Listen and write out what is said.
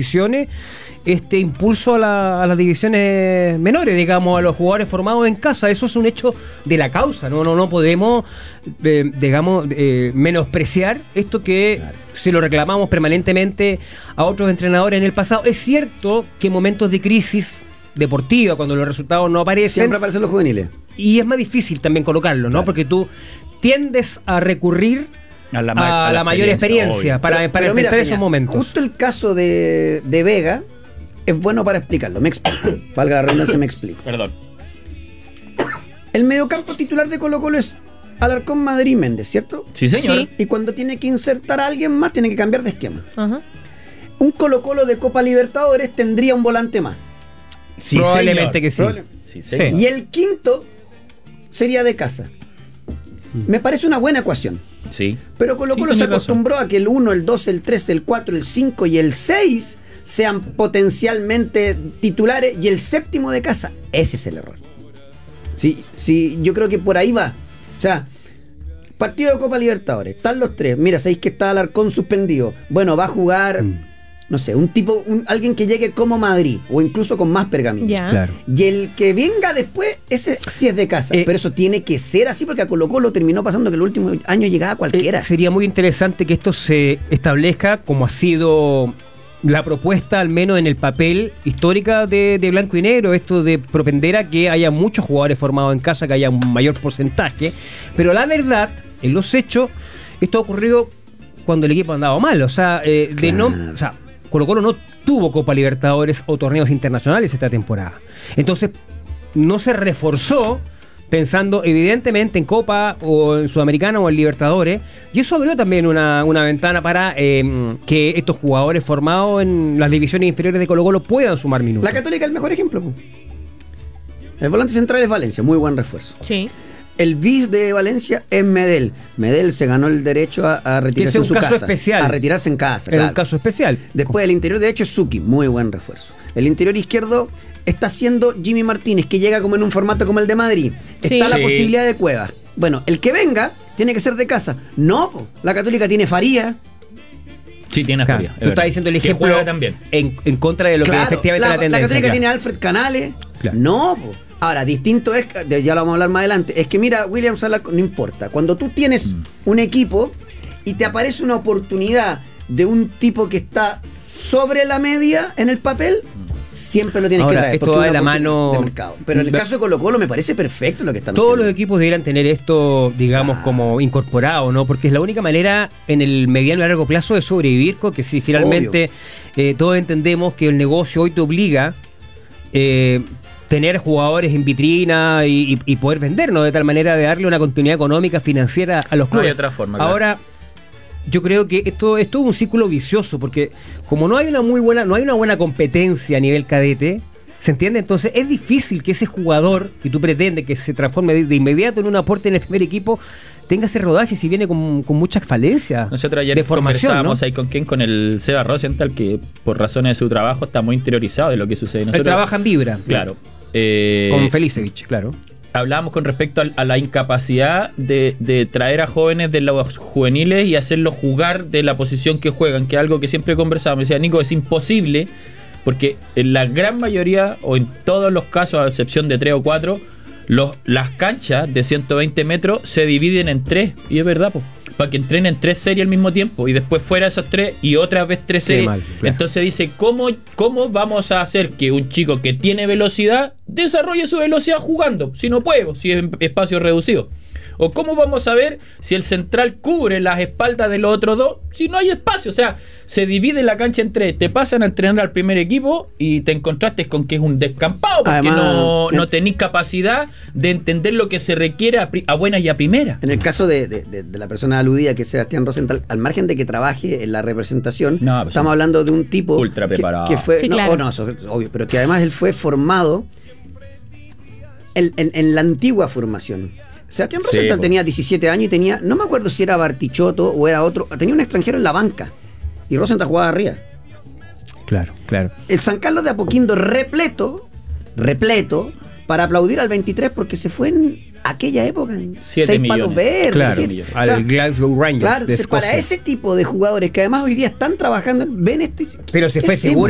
decisiones este impulso a las divisiones menores, digamos, a los jugadores formados en casa. Eso es un hecho de la causa. No podemos, menospreciar esto que se lo reclamamos permanentemente a otros entrenadores en el pasado. Es cierto que en momentos de crisis deportiva, cuando los resultados no aparecen, siempre aparecen los juveniles. Y es más difícil también colocarlo, ¿no? Claro. Porque tú tiendes a recurrir a la mayor experiencia para enfrentar esos momentos. Justo el caso de Vega es bueno para explicarlo. Me explico. Valga la redundancia, me explico. Perdón. El mediocampo titular de Colo-Colo es Alarcón, Madrid, Méndez, ¿cierto? Sí, señor. Sí. Y cuando tiene que insertar a alguien más, tiene que cambiar de esquema. Ajá. Un Colo-Colo de Copa Libertadores tendría un volante más. Sí, probablemente que sí. Sí. Y el quinto sería de casa. Me parece una buena ecuación. Sí. Pero Colo-Colo se acostumbró a que el 1, el 2, el 3, el 4, el 5 y el 6 sean potencialmente titulares y el séptimo de casa. Ese es el error. Sí, yo creo que por ahí va. O sea, partido de Copa Libertadores, están los tres. Mira, sabéis que está Alarcón suspendido. Bueno, va a jugar, no sé, alguien que llegue como Madrid o incluso con más pergamino. Claro. Y el que venga después, ese sí es de casa. Pero eso tiene que ser así, porque a Colo-Colo terminó pasando que el último año llegaba cualquiera. Sería muy interesante que esto se establezca como ha sido la propuesta, al menos en el papel, histórica de Blanco y Negro, esto de propender a que haya muchos jugadores formados en casa, que haya un mayor porcentaje, pero la verdad, en los hechos, esto ha ocurrido cuando el equipo ha andado mal, o sea, Colo-Colo no tuvo Copa Libertadores o torneos internacionales esta temporada, entonces no se reforzó pensando evidentemente en Copa o en Sudamericana o en Libertadores, y eso abrió también una ventana para que estos jugadores formados en las divisiones inferiores de Colo-Colo puedan sumar minutos. La Católica es el mejor ejemplo. El volante central es Valencia, muy buen refuerzo. Sí. El bis de Valencia es Medel. Medel se ganó el derecho a retirarse en su casa. Especial. A retirarse en casa, claro. Es un caso especial. Después el interior derecho es Suki, muy buen refuerzo. El interior izquierdo está siendo Jimmy Martínez, que llega como en un formato como el de Madrid. Está la posibilidad de Cueva. Bueno, el que venga tiene que ser de casa. No, la Católica tiene Faría. Sí, tiene Faría. Tú estás diciendo el ejemplo también en contra de lo que efectivamente es la tendencia. La Católica tiene a Alfred Canales. Claro. No, ahora, distinto es, ya lo vamos a hablar más adelante, es que mira, William Salah, no importa. Cuando tú tienes un equipo y te aparece una oportunidad de un tipo que está sobre la media en el papel, siempre lo tienes que traer. Esto va de la mano de mercado. Pero en el caso de Colo-Colo me parece perfecto lo que están haciendo. Todos los equipos deberían tener esto, digamos, como incorporado, ¿no? Porque es la única manera en el mediano y largo plazo de sobrevivir, que si finalmente todos entendemos que el negocio hoy te obliga tener jugadores en vitrina y poder vendernos de tal manera de darle una continuidad económica, financiera a los clubes. No hay otra forma. Ahora, yo creo que esto es todo un círculo vicioso, porque como no hay una buena competencia a nivel cadete, ¿se entiende? Entonces es difícil que ese jugador que tú pretendes que se transforme de inmediato en un aporte en el primer equipo tenga ese rodaje si viene con muchas falencias. Nosotros ayer de formación, conversábamos, ¿no? ahí con el Seba Rosenthal, que por razones de su trabajo está muy interiorizado de lo que sucede. Él trabaja en Vibra. Claro. Con Felicevich, claro. Hablábamos con respecto a la incapacidad de traer a jóvenes de los juveniles y hacerlos jugar de la posición que juegan, que es algo que siempre conversábamos. Me decía, Nico, es imposible, porque en la gran mayoría, o en todos los casos, a excepción de 3 o 4, las canchas de 120 metros se dividen en 3, y es verdad, pues, para que entrenen 3 series al mismo tiempo, y después fuera esos 3 y otra vez 3 series. Mal, claro. Entonces dice, ¿cómo vamos a hacer que un chico que tiene velocidad desarrolle su velocidad jugando? Si no puede, si es en espacio reducido. ¿O cómo vamos a ver si el central cubre las espaldas de los otros dos si no hay espacio? O sea, se divide la cancha en 3, te pasan a entrenar al primer equipo y te encontraste con que es un descampado, porque además, no tenés capacidad de entender lo que se requiere a buenas y a primeras. En el caso de la persona aludida, que es Sebastián Rosenthal, al margen de que trabaje en la representación, estamos hablando de un tipo ultra preparado, que fue, sí, claro. eso es obvio, pero que además él fue formado en la antigua formación. Sebastián Rosenthal tenía 17 años y tenía, no me acuerdo si era Bartichotto o era otro, tenía un extranjero en la banca y Rosenthal jugaba arriba. Claro. El San Carlos de Apoquindo repleto para aplaudir al 23 porque se fue en aquella época en 6 palos verdes. Claro, al Glasgow Rangers de Escocia. Para ese tipo de jugadores que además hoy día están trabajando, ven esto y, pero se fue seguro.